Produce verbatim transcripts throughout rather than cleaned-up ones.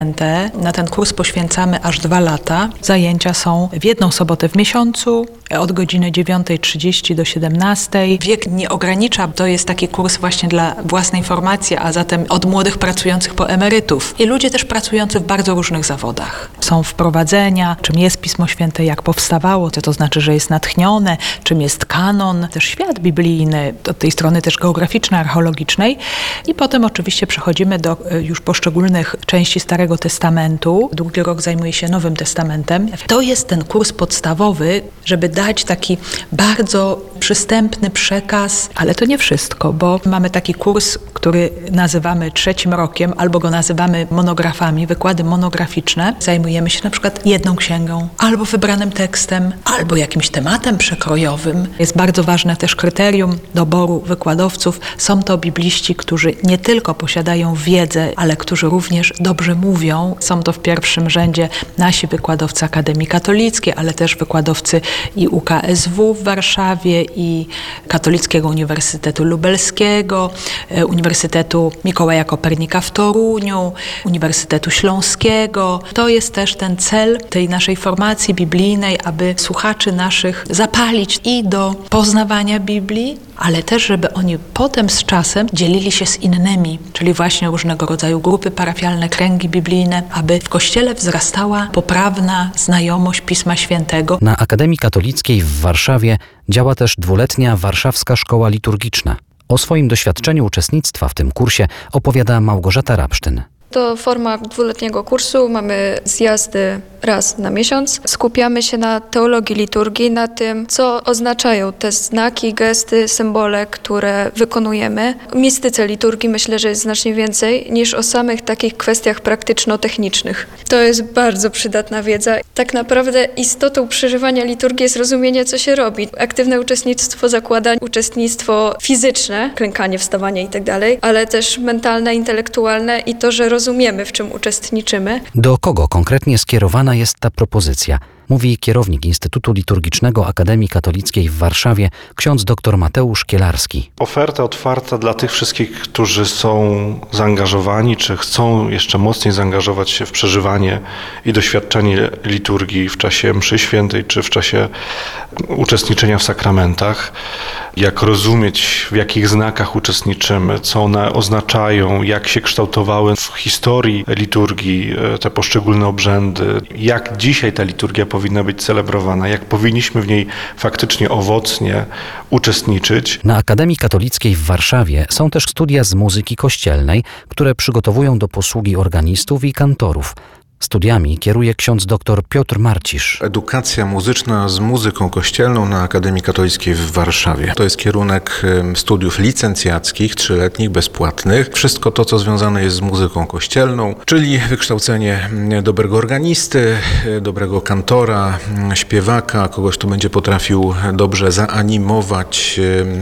Na ten kurs poświęcamy aż dwa lata. Zajęcia są w jedną sobotę w miesiącu od godziny dziewiątej trzydzieści do siedemnastej. Wiek nie ogranicza, to jest taki kurs właśnie dla własnej formacji, a zatem od młodych pracujących po emerytów. I ludzie też pracujący w bardzo różnych zawodach. Są wprowadzenia, czym jest Pismo Święte, jak powstawało, co to znaczy, że jest natchnione, czym jest kanon, też świat biblijny, od tej strony też geograficznej, archeologicznej. I potem oczywiście przechodzimy do już poszczególnych części Starego Testamentu. Drugi rok zajmuje się Nowym Testamentem. To jest ten kurs podstawowy, żeby dać taki bardzo przystępny przekaz, ale to nie wszystko, bo mamy taki kurs, który nazywamy trzecim rokiem, albo go nazywamy monografami, wykłady monograficzne. Zajmujemy się na przykład jedną księgą, albo wybranym tekstem, albo jakimś tematem przekrojowym. Jest bardzo ważne też kryterium doboru wykładowców. Są to bibliści, którzy nie tylko posiadają wiedzę, ale którzy również dobrze mówią. Są to w pierwszym rzędzie nasi wykładowcy Akademii Katolickiej, ale też wykładowcy i U K S W w Warszawie, i Katolickiego Uniwersytetu Lubelskiego, Uniwersytetu Mikołaja Kopernika w Toruniu, Uniwersytetu Śląskiego. To jest też ten cel tej naszej formacji biblijnej, aby słuchaczy naszych zapalić i do poznawania Biblii, ale też, żeby oni potem z czasem dzielili się z innymi, czyli właśnie różnego rodzaju grupy parafialne, kręgi biblijne, aby w Kościele wzrastała poprawna znajomość Pisma Świętego. Na Akademii Katolickiej w Warszawie działa też dwuletnia Warszawska Szkoła Liturgiczna. O swoim doświadczeniu uczestnictwa w tym kursie opowiada Małgorzata Rabsztyn. To forma dwuletniego kursu, mamy zjazdy raz na miesiąc. Skupiamy się na teologii liturgii, na tym, co oznaczają te znaki, gesty, symbole, które wykonujemy. O mistyce liturgii myślę, że jest znacznie więcej niż o samych takich kwestiach praktyczno-technicznych. To jest bardzo przydatna wiedza. Tak naprawdę istotą przeżywania liturgii jest rozumienie, co się robi. Aktywne uczestnictwo zakłada uczestnictwo fizyczne, klękanie, wstawanie i tak dalej, ale też mentalne, intelektualne i to, że rozumiemy, w czym uczestniczymy. Do kogo konkretnie skierowana jest ta propozycja? Mówi kierownik Instytutu Liturgicznego Akademii Katolickiej w Warszawie, ksiądz dr Mateusz Kielarski. Oferta otwarta dla tych wszystkich, którzy są zaangażowani, czy chcą jeszcze mocniej zaangażować się w przeżywanie i doświadczenie liturgii w czasie mszy świętej, czy w czasie uczestniczenia w sakramentach. Jak rozumieć, w jakich znakach uczestniczymy, co one oznaczają, jak się kształtowały w historii liturgii te poszczególne obrzędy, jak dzisiaj ta liturgia powinna być celebrowana, jak powinniśmy w niej faktycznie owocnie uczestniczyć. Na Akademii Katolickiej w Warszawie są też studia z muzyki kościelnej, które przygotowują do posługi organistów i kantorów. Studiami kieruje ksiądz dr Piotr Marcisz. Edukacja muzyczna z muzyką kościelną na Akademii Katolickiej w Warszawie. To jest kierunek studiów licencjackich, trzyletnich, bezpłatnych. Wszystko to, co związane jest z muzyką kościelną, czyli wykształcenie dobrego organisty, dobrego kantora, śpiewaka, kogoś, kto będzie potrafił dobrze zaanimować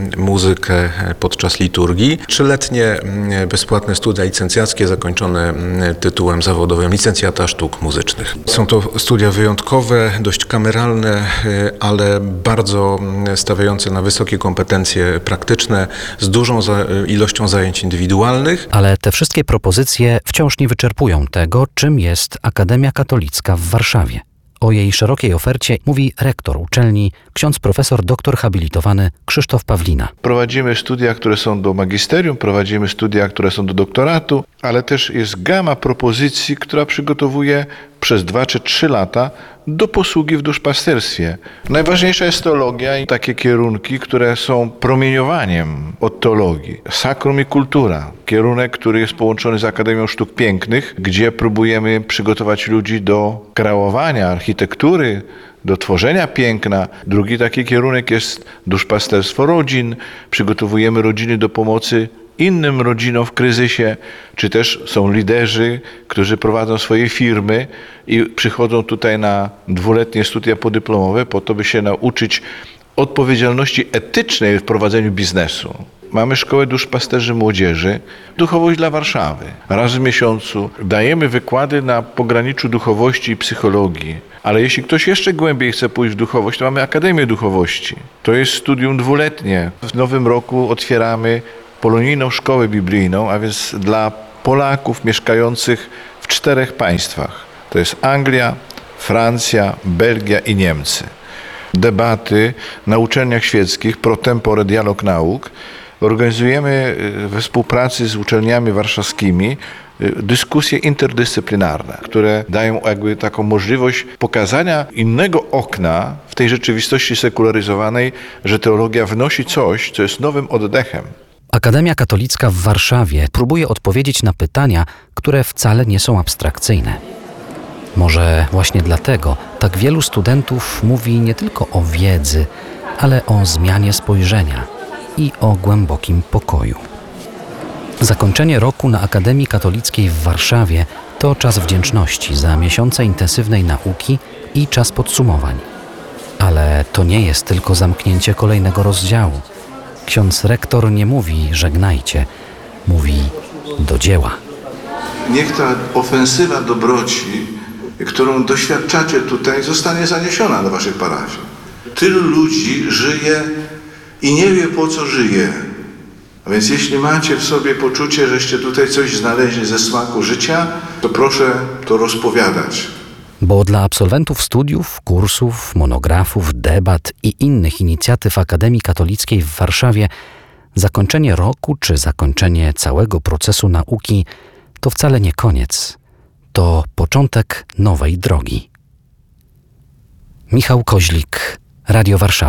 muzykę podczas liturgii. Trzyletnie bezpłatne studia licencjackie zakończone tytułem zawodowym licencjata sztuk muzycznych. Są to studia wyjątkowe, dość kameralne, ale bardzo stawiające na wysokie kompetencje praktyczne, z dużą ilością zajęć indywidualnych. Ale te wszystkie propozycje wciąż nie wyczerpują tego, czym jest Akademia Katolicka w Warszawie. O jej szerokiej ofercie mówi rektor uczelni, ksiądz profesor doktor habilitowany Krzysztof Pawlina. Prowadzimy studia, które są do magisterium, prowadzimy studia, które są do doktoratu, ale też jest gama propozycji, która przygotowuje przez dwa czy trzy lata do posługi w duszpasterstwie. Najważniejsza jest teologia i takie kierunki, które są promieniowaniem od teologii. Sakrum i kultura. Kierunek, który jest połączony z Akademią Sztuk Pięknych, gdzie próbujemy przygotować ludzi do kreowania architektury, do tworzenia piękna. Drugi taki kierunek jest duszpasterstwo rodzin. Przygotowujemy rodziny do pomocy innym rodzinom w kryzysie, czy też są liderzy, którzy prowadzą swoje firmy i przychodzą tutaj na dwuletnie studia podyplomowe po to, by się nauczyć odpowiedzialności etycznej w prowadzeniu biznesu. Mamy Szkołę Duszpasterzy Młodzieży, Duchowość dla Warszawy. Raz w miesiącu dajemy wykłady na pograniczu duchowości i psychologii. Ale jeśli ktoś jeszcze głębiej chce pójść w duchowość, to mamy Akademię Duchowości. To jest studium dwuletnie. W nowym roku otwieramy polonijną szkołę biblijną, a więc dla Polaków mieszkających w czterech państwach. To jest Anglia, Francja, Belgia i Niemcy. Debaty na uczelniach świeckich, pro tempore dialog nauk. Organizujemy we współpracy z uczelniami warszawskimi dyskusje interdyscyplinarne, które dają jakby taką możliwość pokazania innego okna w tej rzeczywistości sekularyzowanej, że teologia wnosi coś, co jest nowym oddechem. Akademia Katolicka w Warszawie próbuje odpowiedzieć na pytania, które wcale nie są abstrakcyjne. Może właśnie dlatego tak wielu studentów mówi nie tylko o wiedzy, ale o zmianie spojrzenia i o głębokim pokoju. Zakończenie roku na Akademii Katolickiej w Warszawie to czas wdzięczności za miesiące intensywnej nauki i czas podsumowań. Ale to nie jest tylko zamknięcie kolejnego rozdziału. Ksiądz rektor nie mówi żegnajcie, mówi do dzieła. Niech ta ofensywa dobroci, którą doświadczacie tutaj, zostanie zaniesiona do waszych parafii. Tylu ludzi żyje i nie wie, po co żyje. A więc jeśli macie w sobie poczucie, żeście tutaj coś znaleźli ze smaku życia, to proszę to rozpowiadać. Bo dla absolwentów studiów, kursów, monografów, debat i innych inicjatyw Akademii Katolickiej w Warszawie zakończenie roku czy zakończenie całego procesu nauki to wcale nie koniec. To początek nowej drogi. Michał Koźlik, Radio Warszawa.